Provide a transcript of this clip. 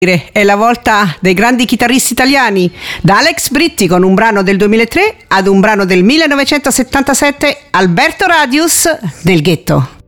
È la volta dei grandi chitarristi italiani, da Alex Britti con un brano del 2003 ad un brano del 1977, Alberto Radius, Nel ghetto.